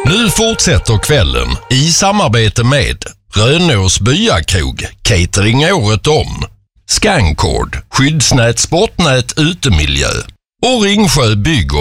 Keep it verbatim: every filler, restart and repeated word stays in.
Nu fortsätter kvällen i samarbete med Rönås Byakrog, catering året om, Scancord, skyddsnät, sportnät, utemiljö och Ringsjö Bygg